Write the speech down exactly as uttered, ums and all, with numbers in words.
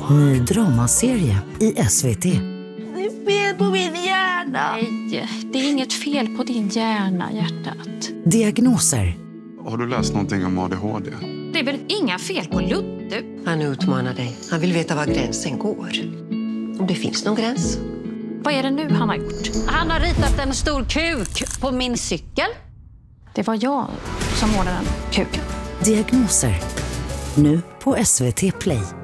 Ny dramaserie i S V T. Det är fel på min hjärna. Nej, det är inget fel på din hjärna, hjärtat. Diagnoser. Har du läst någonting om A D H D? Det är väl inga fel på Ludde? Han utmanar dig. Han vill veta var gränsen går. Om det finns någon gräns. Vad är det nu han har gjort? Han har ritat en stor kuk på min cykel. Det var jag som målade den kuken. Diagnoser. Nu på S V T Play.